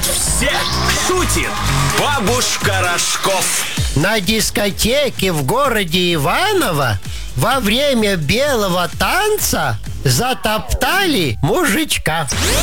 всех. Шутит бабушка Рожков. На дискотеке в городе Иваново во время белого танца затоптали мужичка.